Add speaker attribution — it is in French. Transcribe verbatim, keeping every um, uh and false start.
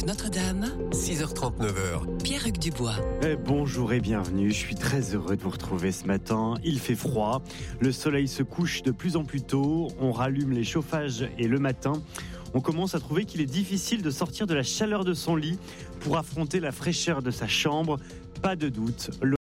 Speaker 1: F Notre-Dame,
Speaker 2: six heures trente, neuf heures.
Speaker 1: Pierre-Hugues Dubois.
Speaker 3: Eh, bonjour et bienvenue, je suis très heureux de vous retrouver ce matin. Il fait froid, le soleil se couche de plus en plus tôt, on rallume les chauffages et le matin, on commence à trouver qu'il est difficile de sortir de la chaleur de son lit pour affronter la fraîcheur de sa chambre. Pas de doute,